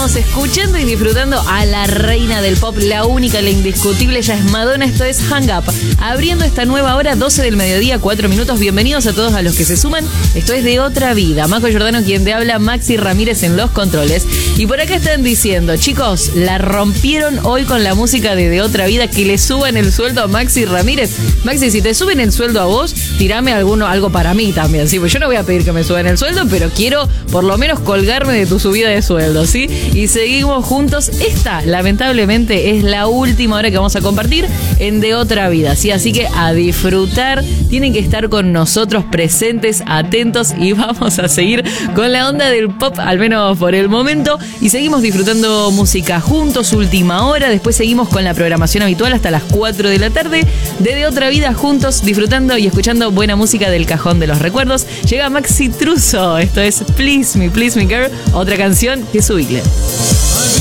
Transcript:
seguimos escuchando y disfrutando a la reina del pop, la única, la indiscutible, ella es Madonna. Esto es Hang Up, abriendo esta nueva hora, 12 del mediodía, 4 minutos. Bienvenidos a todos a los que se suman. Esto es De Otra Vida. Majo Giordano quien te habla, Maxi Ramírez en los controles. Y por acá están diciendo, chicos, la rompieron hoy con la música de Otra Vida, que le suban el sueldo a Maxi Ramírez. Maxi, si te suben el sueldo a vos, tirame algo para mí también, ¿sí? Pues yo no voy a pedir que me suban el sueldo, pero quiero por lo menos colgarme de tu subida de sueldo, ¿sí? Y seguimos juntos. Esta, lamentablemente, es la última hora que vamos a compartir en De Otra Vida, ¿sí? Así que a disfrutar, tienen que estar con nosotros presentes, atentos, y vamos a seguir con la onda del pop, al menos por el momento, y seguimos disfrutando música juntos, última hora. Después seguimos con la programación habitual hasta las 4 de la tarde de Otra Vida, juntos, disfrutando y escuchando buena música del cajón de los recuerdos. Llega Maxi Truso, esto es Please Me Girl, otra canción que subile.